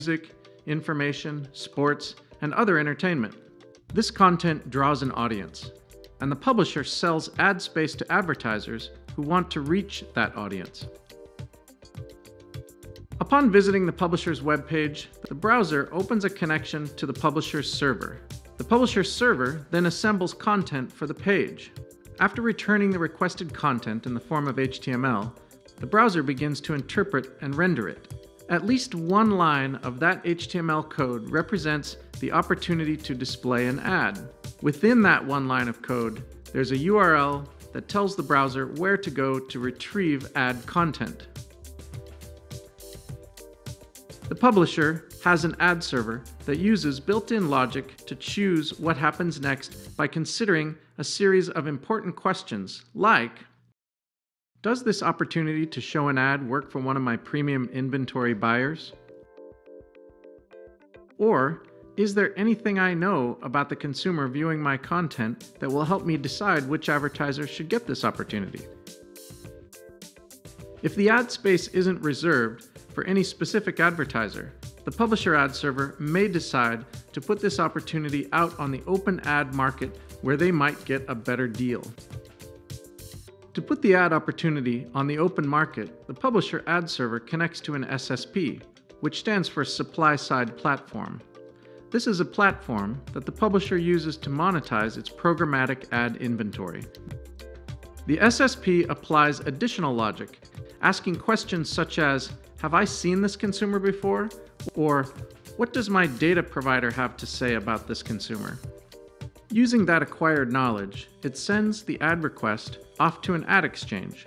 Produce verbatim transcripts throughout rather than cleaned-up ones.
music, information, sports, and other entertainment. This content draws an audience, and the publisher sells ad space to advertisers who want to reach that audience. Upon visiting the publisher's webpage, the browser opens a connection to the publisher's server. The publisher's server then assembles content for the page. After returning the requested content in the form of H T M L, the browser begins to interpret and render it. At least one line of that H T M L code represents the opportunity to display an ad. Within that one line of code, there's a U R L that tells the browser where to go to retrieve ad content. The publisher has an ad server that uses built-in logic to choose what happens next by considering a series of important questions like, does this opportunity to show an ad work for one of my premium inventory buyers? Or, is there anything I know about the consumer viewing my content that will help me decide which advertiser should get this opportunity? If the ad space isn't reserved for any specific advertiser, the publisher ad server may decide to put this opportunity out on the open ad market where they might get a better deal. To put the ad opportunity on the open market, the publisher ad server connects to an S S P, which stands for Supply-Side Platform. This is a platform that the publisher uses to monetize its programmatic ad inventory. The S S P applies additional logic, asking questions such as, have I seen this consumer before? Or, what does my data provider have to say about this consumer? Using that acquired knowledge, it sends the ad request off to an ad exchange.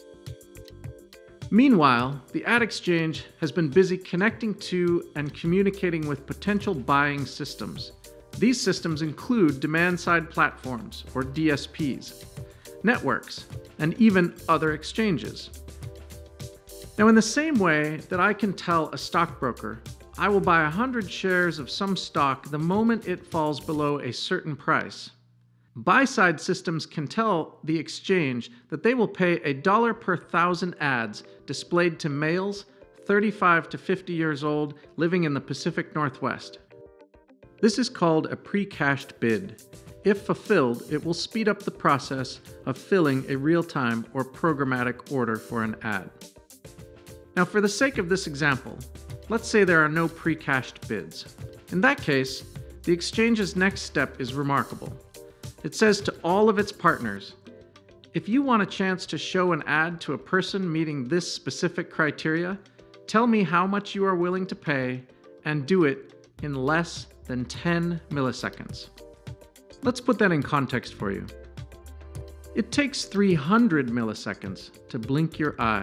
Meanwhile, the ad exchange has been busy connecting to and communicating with potential buying systems. These systems include demand-side platforms, or D S Ps, networks, and even other exchanges. Now, in the same way that I can tell a stockbroker, I will buy one hundred shares of some stock the moment it falls below a certain price, buy-side systems can tell the exchange that they will pay a dollar per thousand ads displayed to males thirty-five to fifty years old living in the Pacific Northwest. This is called a pre-cached bid. If fulfilled, it will speed up the process of filling a real-time or programmatic order for an ad. Now, for the sake of this example, let's say there are no pre-cached bids. In that case, the exchange's next step is remarkable. It says to all of its partners, if you want a chance to show an ad to a person meeting this specific criteria, tell me how much you are willing to pay and do it in less than ten milliseconds. Let's put that in context for you. It takes three hundred milliseconds to blink your eye.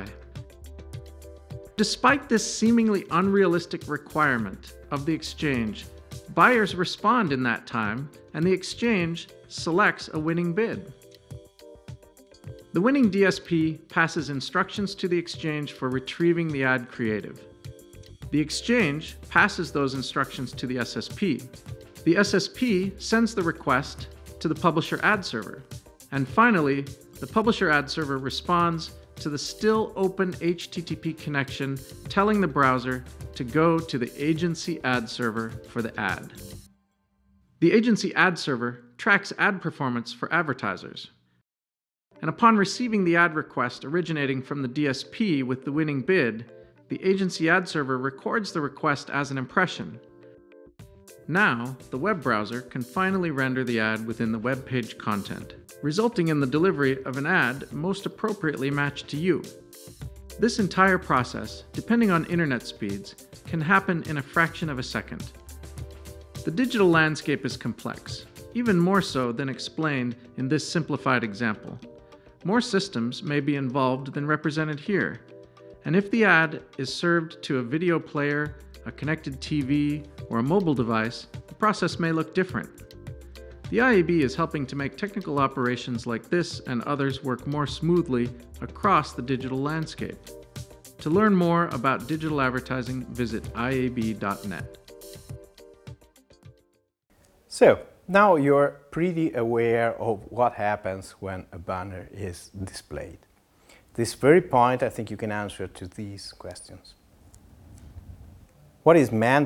Despite this seemingly unrealistic requirement of the exchange, buyers respond in that time, and the exchange selects a winning bid. The winning D S P passes instructions to the exchange for retrieving the ad creative. The exchange passes those instructions to the S S P. The S S P sends the request to the publisher ad server. And finally, the publisher ad server responds to the still open H T T P connection telling the browser to go to the agency ad server for the ad. The agency ad server tracks ad performance for advertisers. And upon receiving the ad request originating from the D S P with the winning bid, the agency ad server records the request as an impression. Now, the web browser can finally render the ad within the web page content, resulting in the delivery of an ad most appropriately matched to you. This entire process, depending on internet speeds, can happen in a fraction of a second. The digital landscape is complex, even more so than explained in this simplified example. More systems may be involved than represented here, and if the ad is served to a video player, a connected T V, or a mobile device, the process may look different. The I A B is helping to make technical operations like this and others work more smoothly across the digital landscape. To learn more about digital advertising, visit I A B dot net. So, now you're pretty aware of what happens when a banner is displayed. At this very point, I think you can answer to these questions. what is meant